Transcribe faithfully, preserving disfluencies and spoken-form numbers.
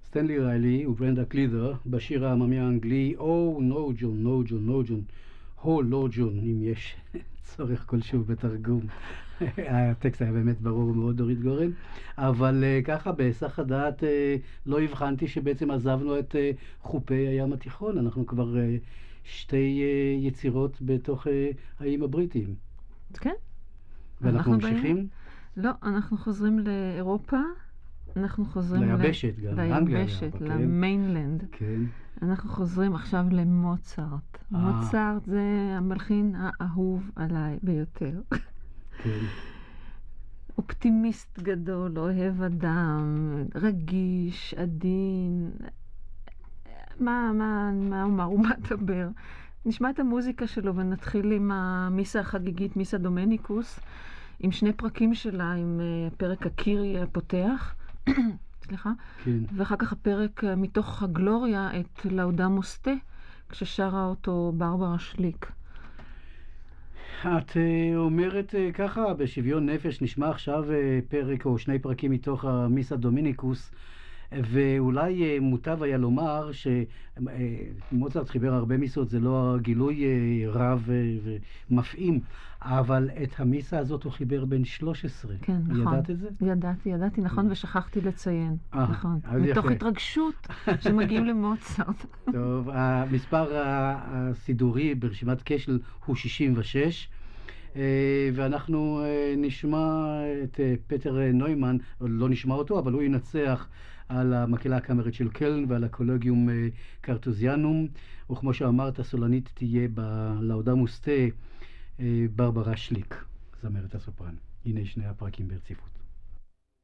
סטנלי ריילי וברנדה קלידר בשיר העממי האנגלי Oh no John, no John, no John, Oh לא ג'ון, אם יש צורך כלשהו בתרגום. הטקסט היה באמת ברור מאוד, דורית גורן, אבל uh, ככה בהיסח הדעת uh, לא הבחנתי שבעצם עזבנו את uh, חופי הים התיכון. אנחנו כבר uh, שתי uh, יצירות בתוך uh, האיים הבריטיים. כן. ואנחנו ממשיכים? באים... לא, אנחנו חוזרים לאירופה, אנחנו חוזרים ליבשת ל... גם, ליבשת, כן. למיינלנד. כן. אנחנו חוזרים עכשיו למוצרט. 아. מוצרט זה המלחין האהוב עליי ביותר. כן. אופטימיסט גדול, אוהב אדם, רגיש, עדין. מה, מה, מה אומר ומה דבר? נשמע את המוזיקה שלו ונתחיל עם המיסה החגיגית, מיסה דומניקוס, עם שני פרקים שלה, עם פרק הקירי הפותח, סליחה, כן. ואחר כך הפרק מתוך הגלוריה, את לאודמוס תה, כששרה אותו ברברה שליק. את אומרת ככה, בשוויון נפש נשמע עכשיו פרק או שני פרקים מתוך המיסה דומיניקוס, ואולי מוטב היה לומר שמוצרט חיבר הרבה מיסות, זה לא גילוי רב ומפעים, אבל את המיסה הזאת הוא חיבר בין שלוש עשרה. כן, נכון. ידעת את זה? ידעתי, ידעתי, נכון, ושכחתי לציין. אה, נכון. מתוך יפה. התרגשות שמגיעים למוצרט. טוב, המספר הסידורי ברשימת קשל הוא שישים ושש, ואנחנו נשמע את פטר נוימן, לא נשמע אותו, אבל הוא ינצח על המקהלה הקאמרית של קלן ועל הקולוגיום קרטוזיאנום, וכמו שאמרת, הסולנית תהיה בלאודמוס תה ברברה שליק, זמרת הסופרן. הנה שני הפרקים ברציפות.